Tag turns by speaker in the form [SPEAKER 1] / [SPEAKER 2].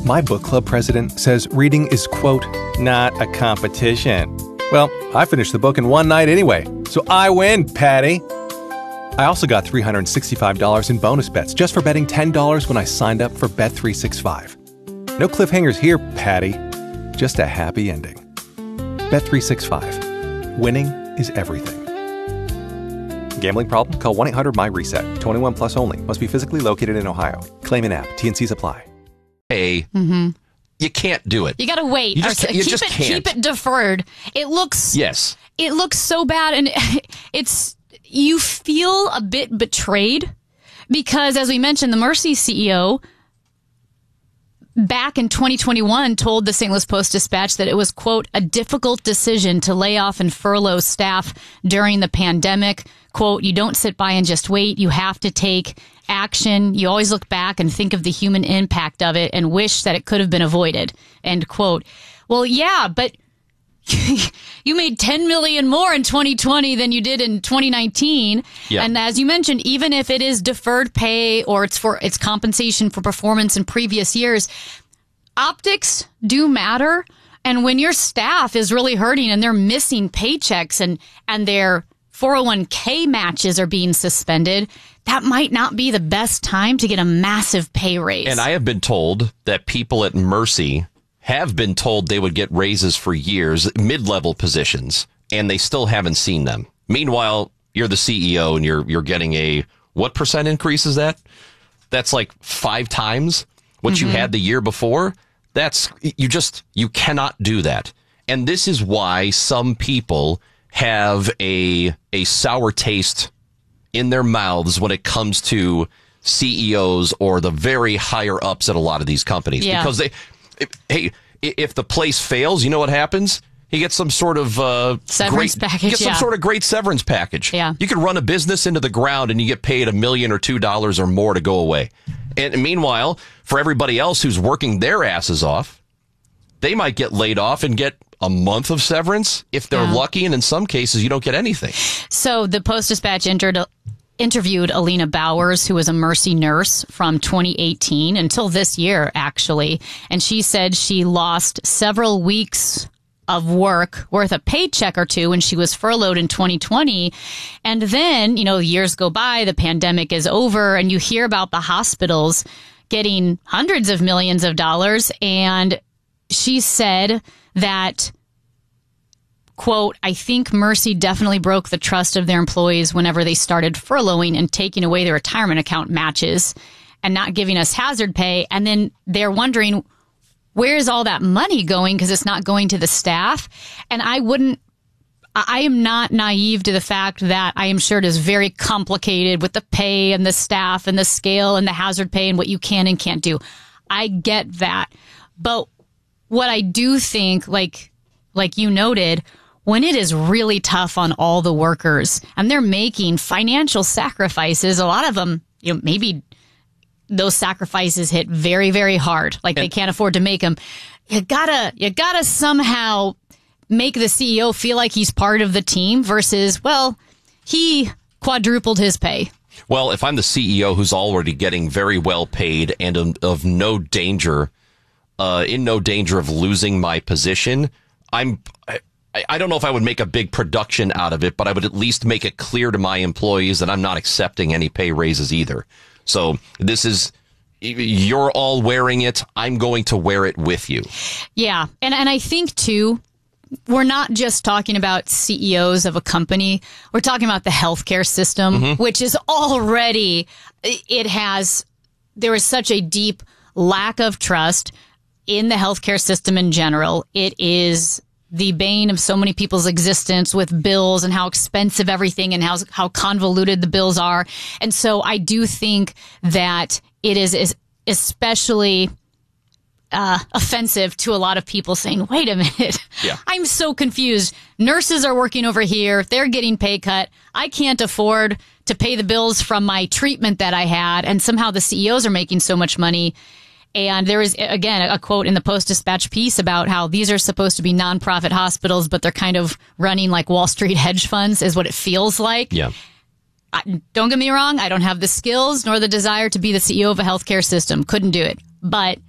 [SPEAKER 1] My book club president says reading is, quote, not a competition. Well, I finished the book in one night anyway, so I win, Patty. I also got $365 in bonus bets just for betting $10 when I signed up for Bet365. No cliffhangers here, Patty. Just a happy ending. Bet365. Winning is everything. Gambling problem? Call 1-800-MY-RESET. 21 plus only. Must be physically located in Ohio. Claim in app. T&Cs apply.
[SPEAKER 2] Hey, you can't do it.
[SPEAKER 3] You got to wait.
[SPEAKER 2] You just can't.
[SPEAKER 3] Keep it deferred. It looks so bad, and you feel a bit betrayed because, as we mentioned, the Mercy CEO back in 2021 told the St. Louis Post-Dispatch that it was, quote, a difficult decision to lay off and furlough staff during the pandemic. Quote, you don't sit by and just wait. You have to take action. You always look back and think of the human impact of it and wish that it could have been avoided, end quote. Well, yeah, but you made $10 million more in 2020 than you did in 2019. Yep. And as you mentioned, even if it is deferred pay or it's compensation for performance in previous years, optics do matter. And when your staff is really hurting and they're missing paychecks and their 401k matches are being suspended, that might not be the best time to get a massive pay raise.
[SPEAKER 2] And I have been told that people at Mercy have been told they would get raises for years, mid-level positions, and they still haven't seen them. Meanwhile, you're the CEO and you're getting what percent increase is that? That's like 5 times what you had the year before. You cannot do that. And this is why some people have a sour taste in their mouths when it comes to CEOs or the very higher ups at a lot of these companies. Yeah. Because if the place fails, you know what happens? He gets some sort of
[SPEAKER 3] severance package.
[SPEAKER 2] Some sort of great severance package.
[SPEAKER 3] Yeah.
[SPEAKER 2] You can run a business into the ground and you get paid $1 million or $2 or more to go away. And meanwhile, for everybody else who's working their asses off, they might get laid off and get a month of severance if they're lucky, and in some cases you don't get anything.
[SPEAKER 3] So the Post-Dispatch interviewed Alina Bowers, who was a Mercy nurse from 2018 until this year, actually, and she said she lost several weeks of work worth a paycheck or two when she was furloughed in 2020. And then, years go by, the pandemic is over, and you hear about the hospitals getting hundreds of millions of dollars. And she said that, quote, I think Mercy definitely broke the trust of their employees whenever they started furloughing and taking away their retirement account matches and not giving us hazard pay. And then they're wondering, where is all that money going? Because it's not going to the staff. And I am not naive to the fact that I am sure it is very complicated with the pay and the staff and the scale and the hazard pay and what you can and can't do. I get that. But what I do think, like you noted, when it is really tough on all the workers and they're making financial sacrifices, a lot of them, maybe those sacrifices hit very, very hard. They can't afford to make them. You gotta somehow make the CEO feel like he's part of the team versus, well, he quadrupled his pay.
[SPEAKER 2] Well, if I'm the CEO who's already getting very well paid and of no danger, in no danger of losing my position, I don't know if I would make a big production out of it, but I would at least make it clear to my employees that I'm not accepting any pay raises either. So this is, you're all wearing it. I'm going to wear it with you. Yeah.
[SPEAKER 3] And I think, too, we're not just talking about CEOs of a company. We're talking about the healthcare system, which is already, there is such a deep lack of trust in the healthcare system in general. It is the bane of so many people's existence with bills and how expensive everything and how convoluted the bills are. And so I do think that it is especially offensive to a lot of people saying, wait a minute, I'm so confused. Nurses are working over here. They're getting pay cut. I can't afford to pay the bills from my treatment that I had. And somehow the CEOs are making so much money. And there is, again, a quote in the Post-Dispatch piece about how these are supposed to be nonprofit hospitals, but they're kind of running like Wall Street hedge funds is what it feels like. Yeah. Don't get me wrong. I don't have the skills nor the desire to be the CEO of a healthcare system. Couldn't do it. But